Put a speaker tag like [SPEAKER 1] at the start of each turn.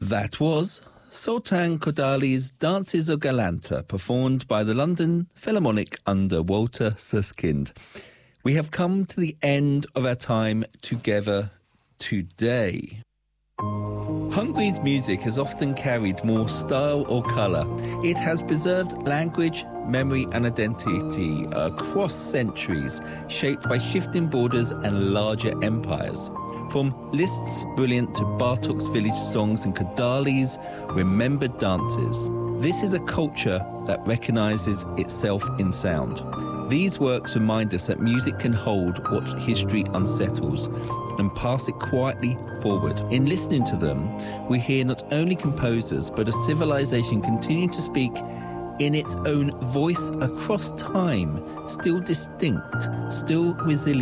[SPEAKER 1] That was Sultan Kodaly's Dances of Galanta, performed by the London Philharmonic under Walter Susskind. We have come to the end of our time together today. Hungary's music has often carried more style or colour. It has preserved language, memory and identity across centuries, shaped by shifting borders and larger empires. From Liszt's brilliant to Bartok's village songs and Kodaly's remembered dances, this is a culture that recognises itself in sound. These works remind us that music can hold what history unsettles and pass it quietly forward. In listening to them, we hear not only composers, but a civilization continuing to speak in its own voice across time, still distinct, still resilient.